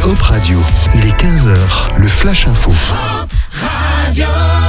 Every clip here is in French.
Hop Radio, il est 15h, le Flash Info. Hop Radio.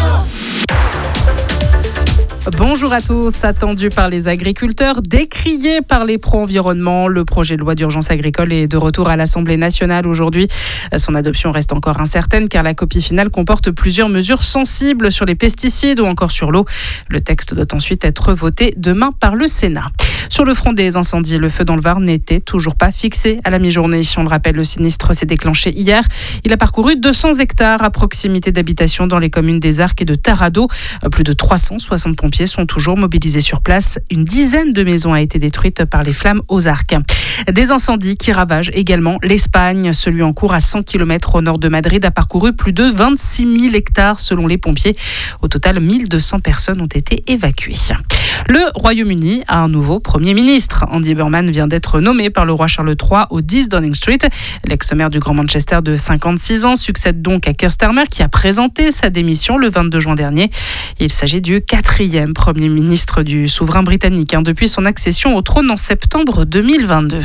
Bonjour à tous. Attendu par les agriculteurs, décrié par les pro-environnement, le projet de loi d'urgence agricole est de retour à l'Assemblée nationale aujourd'hui. Son adoption reste encore incertaine car la copie finale comporte plusieurs mesures sensibles sur les pesticides ou encore sur l'eau. Le texte doit ensuite être voté demain par le Sénat. Sur le front des incendies, le feu dans le Var n'était toujours pas fixé à la mi-journée. On le rappelle, le sinistre s'est déclenché hier. Il a parcouru 200 hectares à proximité d'habitations dans les communes des Arcs et de Tarado. Plus de 360 pompiers sont toujours mobilisés sur place. Une dizaine de maisons a été détruite par les flammes aux Arcs. Des incendies qui ravagent également l'Espagne. Celui en cours à 100 km au nord de Madrid a parcouru plus de 26 000 hectares selon les pompiers. Au total, 1200 personnes ont été évacuées. Le Royaume-Uni a un nouveau Premier ministre. Andy Burnham vient d'être nommé par le roi Charles III au 10 Downing Street. L'ex-maire du Grand Manchester de 56 ans succède donc à Keir Starmer qui a présenté sa démission le 22 juin dernier. Il s'agit du 4e Premier ministre du souverain britannique depuis son accession au trône en septembre 2022.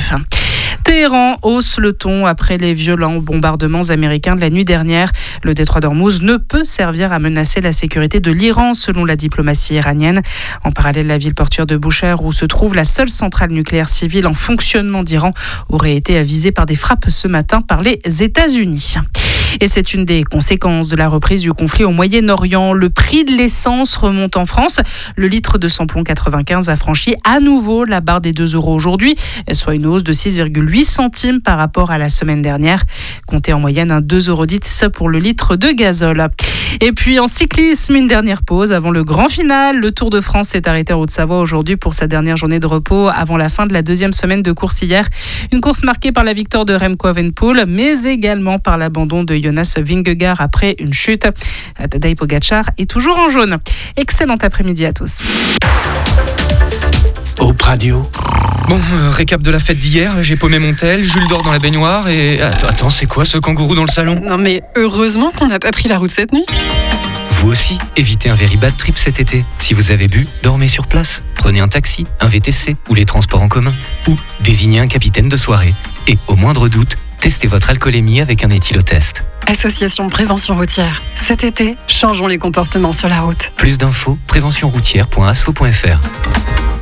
Téhéran hausse le ton après les violents bombardements américains de la nuit dernière. Le détroit d'Ormuz ne peut servir à menacer la sécurité de l'Iran, selon la diplomatie iranienne. En parallèle, la ville portuaire de Bushehr, où se trouve la seule centrale nucléaire civile en fonctionnement d'Iran, aurait été avisée par des frappes ce matin par les États-Unis. Et c'est une des conséquences de la reprise du conflit au Moyen-Orient. Le prix de l'essence remonte en France. Le litre de samplon 95 a franchi à nouveau la barre des 2 € aujourd'hui, soit une hausse de 6,8 centimes par rapport à la semaine dernière. Comptez en moyenne 2,10 € pour le litre de gazole. Et puis en cyclisme, une dernière pause avant le grand final. Le Tour de France s'est arrêté en Haute-Savoie aujourd'hui pour sa dernière journée de repos avant la fin de la 2e semaine de course hier. Une course marquée par la victoire de Remco Evenepoel, mais également par l'abandon de Jonas Vingegaard après une chute. Tadej Pogačar est toujours en jaune. Excellent après-midi à tous. Hop Radio. Bon, récap de la fête d'hier, j'ai paumé mon tel, Jules dort dans la baignoire et... Attends, c'est quoi ce kangourou dans le salon ? Non mais heureusement qu'on n'a pas pris la route cette nuit. Vous aussi, évitez un very bad trip cet été. Si vous avez bu, dormez sur place. Prenez un taxi, un VTC ou les transports en commun. Ou désignez un capitaine de soirée. Et au moindre doute, testez votre alcoolémie avec un éthylotest. Association Prévention Routière. Cet été, changeons les comportements sur la route. Plus d'infos, préventionroutière.asso.fr.